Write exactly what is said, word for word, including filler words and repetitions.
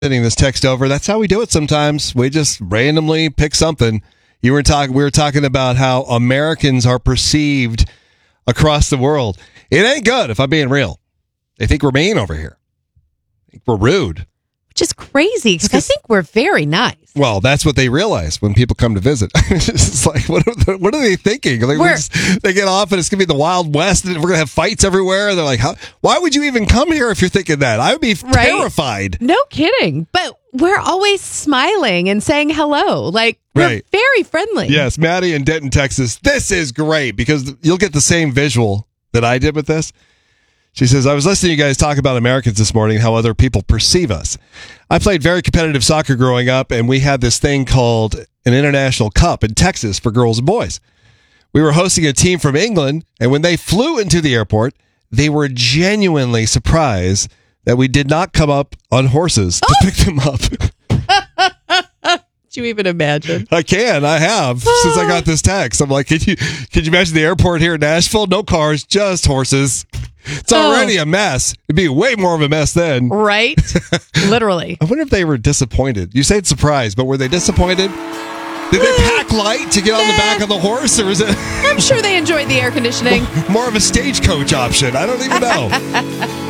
Sending this text over. That's how we do it sometimes. We just randomly pick something. You were talking. We were talking about how Americans are perceived across the world. It ain't good, if I'm being real. They think we're mean over here. I think we're rude. Which is crazy, because I think we're very nice. Well, that's what they realize when people come to visit. It's like, what are, they, what are they thinking? Like, we just, they get off and it's going to be the Wild West and we're going to have fights everywhere. They're like, how, why would you even come here if you're thinking that? I would be Right? terrified. No kidding. But we're always smiling and saying hello. Like, we're Right. very friendly. Yes, Maddie in Denton, Texas. This is great because you'll get the same visual that I did with this. She says, I was listening to you guys talk about Americans this morning, how other people perceive us. I played very competitive soccer growing up, and we had this thing called an International Cup in Texas for girls and boys. We were hosting a team from England, and when they flew into the airport, they were genuinely surprised that we did not come up on horses to pick them up. Did you even imagine? I can. I have since I got this text. I'm like, can you can you imagine the airport here in Nashville? No cars, just horses. It's already Oh. a mess. It'd be way more of a mess then. Right? Literally. I wonder if they were disappointed. You said surprised, but were they disappointed? Did they pack light to get on the back of the horse, or is it I'm sure they enjoyed the air conditioning. more of a stagecoach option? I don't even know.